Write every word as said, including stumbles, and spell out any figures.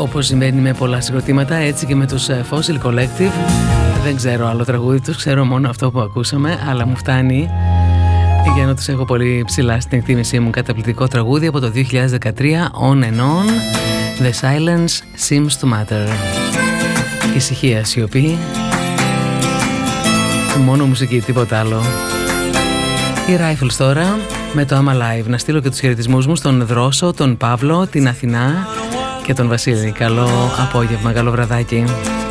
Όπως συμβαίνει με πολλά συγκροτήματα, έτσι και με τους Fossil Collective. Δεν ξέρω άλλο τραγούδι τους, ξέρω μόνο αυτό που ακούσαμε, αλλά μου φτάνει για να τους έχω πολύ ψηλά στην εκτίμησή μου. Καταπληκτικό τραγούδι από το δύο χιλιάδες δεκατρία, On and On, The Silence Seems to Matter. Ησυχία, σιωπή, μόνο μουσική, τίποτα άλλο. Οι Rifles τώρα με το I'm Alive. Να στείλω και τους χαιρετισμούς μου στον Δρόσο, τον Παύλο, την Αθηνά και τον Βασίλη. Καλό απόγευμα, καλό βραδάκι.